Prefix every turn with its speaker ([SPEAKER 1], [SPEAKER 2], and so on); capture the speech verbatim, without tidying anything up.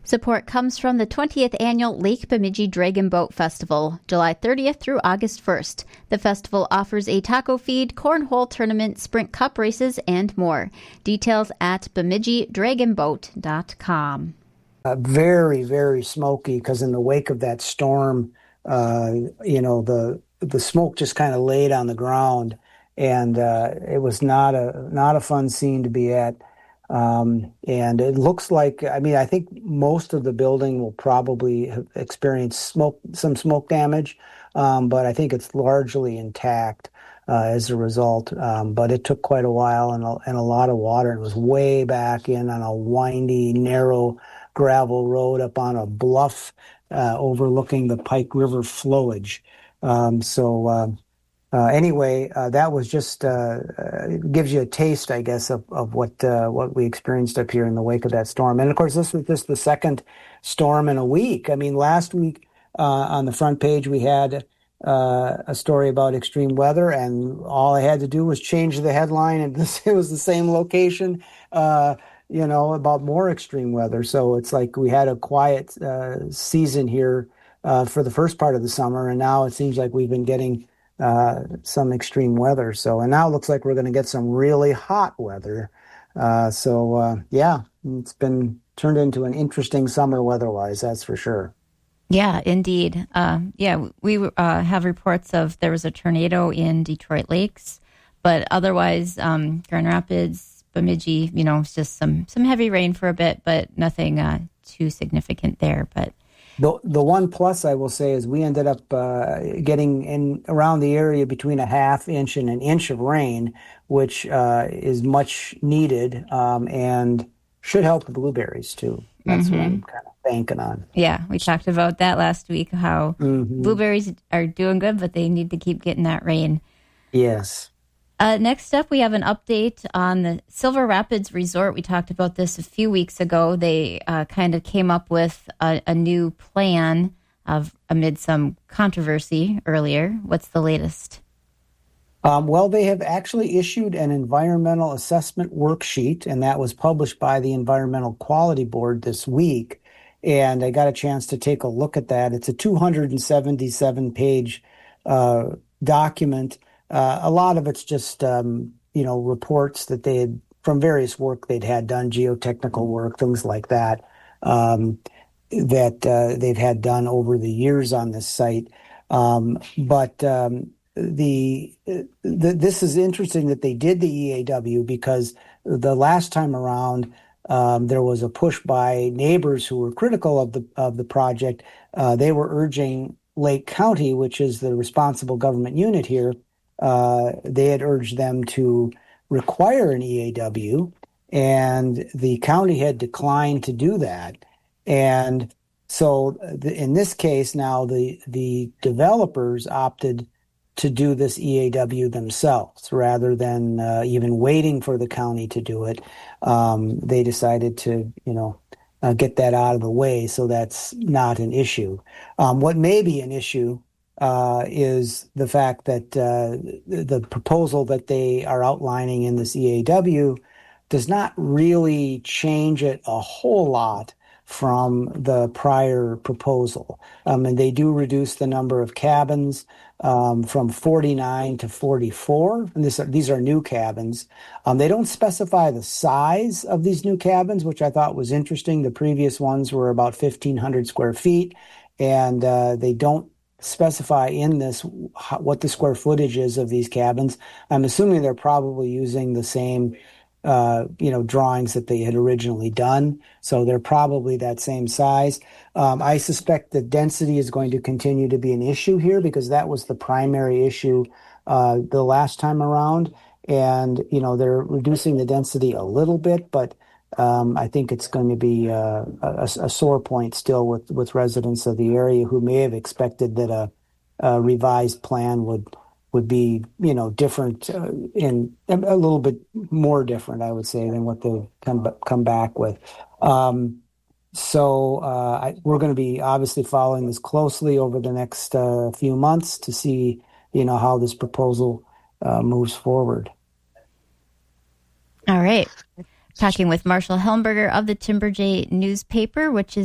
[SPEAKER 1] Support comes from the twentieth Annual Lake Bemidji Dragon Boat Festival, July thirtieth through August first. The festival offers a taco feed, cornhole tournament, sprint cup races, and more. Details at bemidji dragon boat dot com.
[SPEAKER 2] Uh, very, very smoky because in the wake of that storm, uh, you know, the the smoke just kind of laid on the ground, and uh, it was not a not a fun scene to be at. Um, and it looks like, I mean, I think most of the building will probably have experienced smoke, some smoke damage, um, but I think it's largely intact uh, as a result. Um, but it took quite a while and a, and a lot of water. It was way back in on a windy, narrow gravel road up on a bluff uh, overlooking the Pike River flowage. Um, so, uh, Uh, anyway, uh, that was just uh, uh, gives you a taste, I guess, of, of what uh, what we experienced up here in the wake of that storm. And of course, this was just the second storm in a week. I mean, last week uh, on the front page we had uh, a story about extreme weather, and all I had to do was change the headline, and this, it was the same location. Uh, you know, about more extreme weather. So it's like we had a quiet uh, season here uh, for the first part of the summer, and now it seems like we've been getting uh, some extreme weather. So, and now it looks like we're going to get some really hot weather. Uh, so, uh, yeah, it's been turned into an interesting summer weather-wise, that's for sure.
[SPEAKER 1] Yeah, indeed. Uh, yeah, we uh, have reports of there was a tornado in Detroit Lakes, but otherwise, um, Grand Rapids, Bemidji, you know, it's just some, some heavy rain for a bit, but nothing uh, too significant there. But
[SPEAKER 2] The the one plus I will say is we ended up uh, getting in around the area between a half inch and an inch of rain, which uh, is much needed um, and should help the blueberries too. That's mm-hmm. what I'm kind of banking on.
[SPEAKER 1] Yeah, we talked about that last week, how mm-hmm. blueberries are doing good, but they need to keep getting that rain.
[SPEAKER 2] Yes.
[SPEAKER 1] Uh, next up, we have an update on the Silver Rapids Resort. We talked about this a few weeks ago. They uh, kind of came up with a, a new plan of amid some controversy earlier. What's the latest?
[SPEAKER 2] Um, well, they have actually issued an environmental assessment worksheet, and that was published by the Environmental Quality Board this week. And I got a chance to take a look at that. It's a two hundred seventy-seven page uh, document. Uh, a lot of it's just, um, you know, reports that they had from various work they'd had done, geotechnical work, things like that, um, that uh, they've had done over the years on this site. Um, but um, the, the this is interesting that they did the E A W because the last time around um, there was a push by neighbors who were critical of the of the project. Uh, they were urging Lake County, which is the responsible government unit here. Uh, they had urged them to require an E A W, and the county had declined to do that. And so the, in this case, now the the developers opted to do this E A W themselves rather than uh, even waiting for the county to do it. Um, they decided to, you know, uh, get that out of the way, so that's not an issue. Um, what may be an issue Uh, is the fact that uh, the proposal that they are outlining in this E A W does not really change it a whole lot from the prior proposal. Um, and they do reduce the number of cabins um, from forty-nine to forty-four. And this, these are new cabins. Um, they don't specify the size of these new cabins, which I thought was interesting. The previous ones were about fifteen hundred square feet, and uh, they don't specify in this what the square footage is of these cabins. I'm assuming they're probably using the same, uh, you know, drawings that they had originally done. So they're probably that same size. Um, I suspect the density is going to continue to be an issue here because that was the primary issue uh, the last time around. And, you know, they're reducing the density a little bit, but Um, I think it's going to be uh, a, a sore point still with, with residents of the area who may have expected that a, a revised plan would would be, you know, different uh, in a little bit more different, I would say, than what they've come come back with. Um, so uh, I, we're going to be obviously following this closely over the next uh, few months to see, you know, how this proposal uh, moves forward.
[SPEAKER 1] All right. Talking with Marshall Helmberger of the Timber Jay newspaper, which is